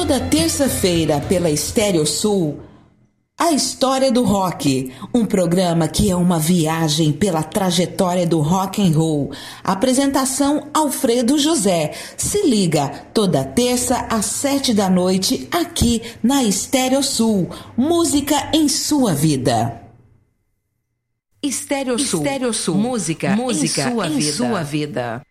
Toda terça-feira pela Estéreo Sul, A História do Rock, um programa que é uma viagem pela trajetória do rock and roll. Apresentação Alfredo José. Se liga, toda terça às 7 da noite, aqui na Estéreo Sul. Música em sua vida. Estéreo Sul. Música em sua vida.